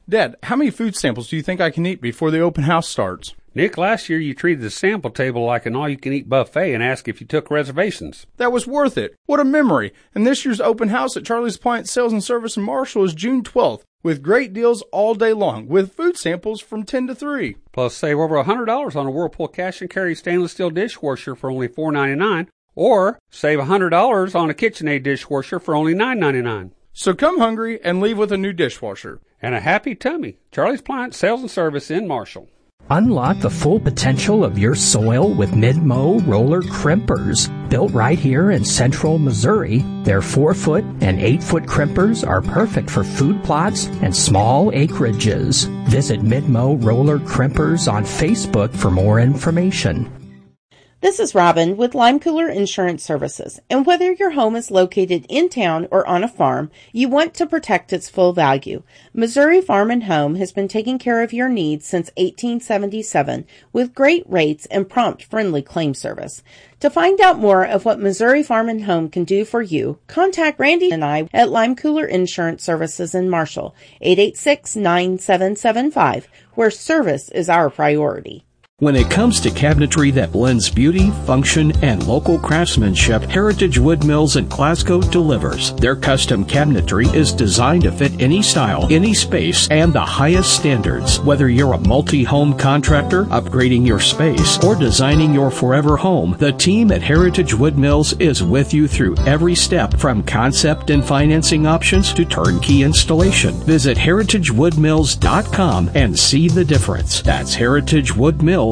Dad, how many food samples do you think I can eat before the open house starts? Nick, last year you treated the sample table like an all-you-can-eat buffet and asked if you took reservations. That was worth it. What a memory. And this year's open house at Charlie's Appliance Sales and Service in Marshall is June 12th, with great deals all day long, with food samples from 10 to 3. Plus, save over $100 on a Whirlpool cash and carry stainless steel dishwasher for only $4.99, or save $100 on a KitchenAid dishwasher for only $9.99. So come hungry and leave with a new dishwasher. And a happy tummy. Charlie's Appliance Sales and Service in Marshall. Unlock the full potential of your soil with Mid-Mow roller crimpers. Built right here in central Missouri, their 4-foot and 8-foot crimpers are perfect for food plots and small acreages. Visit Mid-Mow roller crimpers on Facebook for more information. This is Robin with Lime Cooler Insurance Services, and whether your home is located in town or on a farm, you want to protect its full value. Missouri Farm and Home has been taking care of your needs since 1877 with great rates and prompt, friendly claim service. To find out more of what Missouri Farm and Home can do for you, contact Randy and I at Lime Cooler Insurance Services in Marshall, 886-9775, where service is our priority. When it comes to cabinetry that blends beauty, function, and local craftsmanship, Heritage Wood Mills in Glasgow delivers. Their custom cabinetry is designed to fit any style, any space, and the highest standards. Whether you're a multi-home contractor, upgrading your space, or designing your forever home, the team at Heritage Wood Mills is with you through every step, from concept and financing options to turnkey installation. Visit heritagewoodmills.com and see the difference. That's heritagewoodmills.com.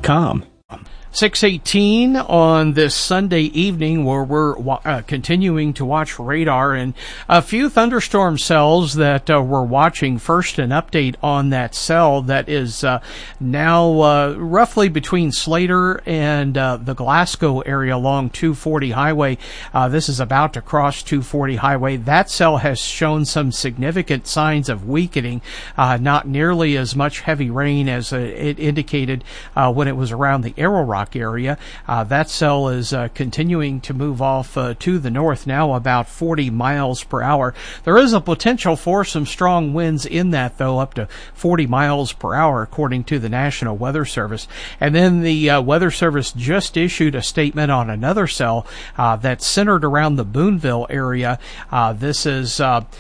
6:18 on this Sunday evening, where we're continuing to watch radar, and a few thunderstorm cells that we're watching. First, an update on that cell that is now roughly between Slater and the Glasgow area along 240 highway. This is about to cross 240 highway. That cell has shown some significant signs of weakening, not nearly as much heavy rain as it indicated when it was around the Arrow Rock area. That cell is continuing to move off to the north now, about 40 miles per hour. There is a potential for some strong winds in that, though, up to 40 miles per hour, according to the National Weather Service. And then the Weather Service just issued a statement on another cell that's centered around the Boonville area. This is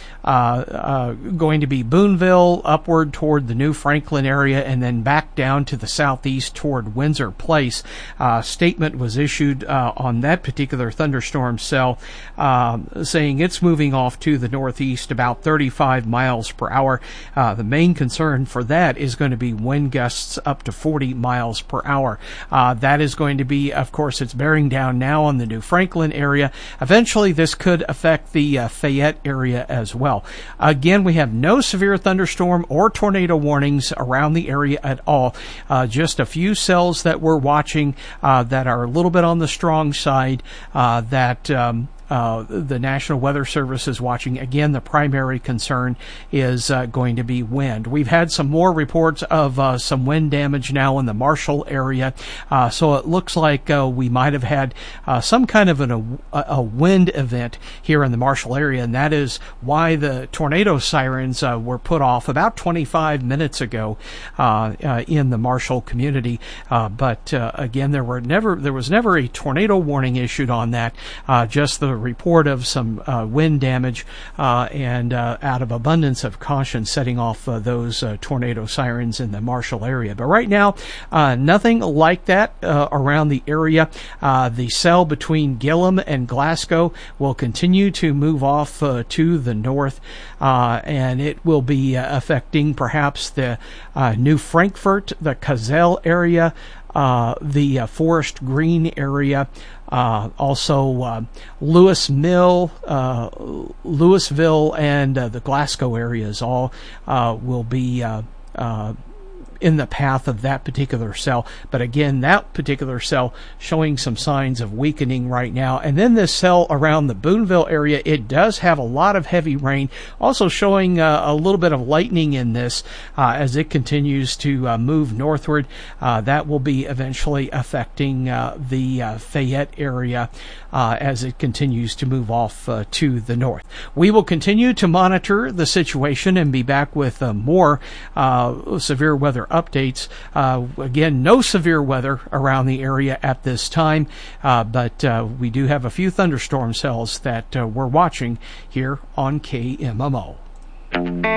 going to be Boonville upward toward the New Franklin area, and then back down to the southeast toward Windsor Place. Statement was issued on that particular thunderstorm cell, saying it's moving off to the northeast about 35 miles per hour. The main concern for that is going to be wind gusts up to 40 miles per hour. That is going to be, of course, it's bearing down now on the New Franklin area. Eventually, this could affect the Fayette area as well. Again, we have no severe thunderstorm or tornado warnings around the area at all. Just a few cells that we're watching that are a little bit on the strong side that the National Weather Service is watching. Again, the primary concern is going to be wind. We've had some more reports of some wind damage now in the Marshall area, so it looks like we might have had some kind of a wind event here in the Marshall area, and that is why the tornado sirens were put off about 25 minutes ago in the Marshall community. But again, there was never a tornado warning issued on that, just the report of some wind damage and out of abundance of caution setting off those tornado sirens in the Marshall area. But right now, nothing like that around the area. The cell between Gillum and Glasgow will continue to move off to the north, and it will be affecting perhaps the New Frankfort, the Cazelle area, the Forest Green area, also Louisville, and the Glasgow areas all will be in the path of that particular cell. But again, that particular cell showing some signs of weakening right now. And then this cell around the Boonville area, it does have a lot of heavy rain, also showing a little bit of lightning in this as it continues to move northward. That will be eventually affecting the Fayette area as it continues to move off to the north. We will continue to monitor the situation and be back with more severe weather updates. Again, no severe weather around the area at this time, but we do have a few thunderstorm cells that we're watching here on KMMO.